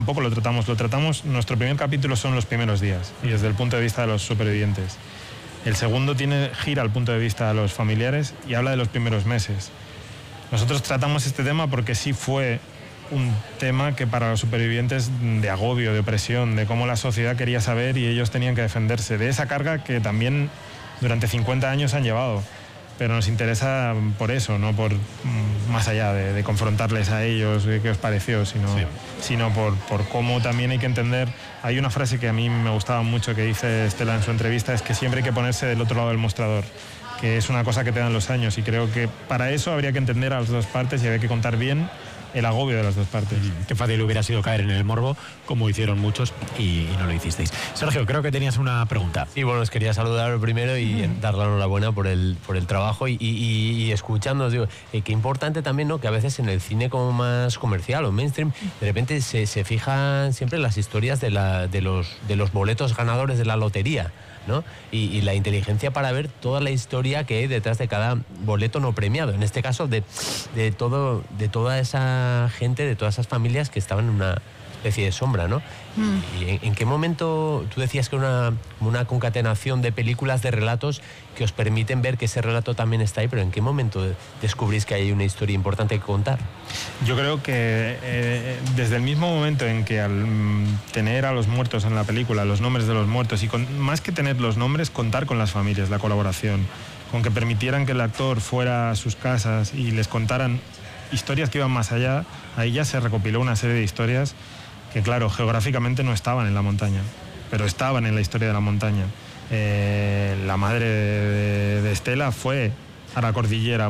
Un poco lo tratamos, nuestro primer capítulo son los primeros días y desde el punto de vista de los supervivientes. El segundo gira al punto de vista de los familiares y habla de los primeros meses. Nosotros tratamos este tema porque sí fue un tema que para los supervivientes de agobio, de opresión, de cómo la sociedad quería saber y ellos tenían que defenderse de esa carga que también durante 50 años han llevado. Pero nos interesa por eso, no por más allá de confrontarles a ellos, qué os pareció, sino por cómo también hay que entender. Hay una frase que a mí me gustaba mucho que dice Estela en su entrevista, es que siempre hay que ponerse del otro lado del mostrador, que es una cosa que te dan los años, y creo que para eso habría que entender a las dos partes y habría que contar bien el agobio de las dos partes. Qué fácil hubiera sido caer en el morbo, como hicieron muchos, y no lo hicisteis. Sergio, creo que tenías una pregunta. Sí, bueno, os quería saludar primero y dar la enhorabuena por el trabajo y escuchándoos, digo, qué importante también, ¿no?, que a veces en el cine como más comercial o mainstream, de repente se fijan siempre las historias de los boletos ganadores de la lotería, ¿no? Y la inteligencia para ver toda la historia que hay detrás de cada boleto no premiado. En este caso, de toda esa gente, de todas esas familias que estaban en una especie de sombra, ¿no? ¿Y en qué momento tú decías que una concatenación de películas, de relatos que os permiten ver que ese relato también está ahí, pero en qué momento descubrís que hay una historia importante que contar? Yo creo que desde el mismo momento en que al tener a los muertos en la película, los nombres de los muertos, y más que tener los nombres, contar con las familias, la colaboración, con que permitieran que el actor fuera a sus casas y les contaran historias que iban más allá, ahí ya se recopiló una serie de historias que, claro, geográficamente no estaban en la montaña, pero estaban en la historia de la montaña. La madre de Estela fue a la cordillera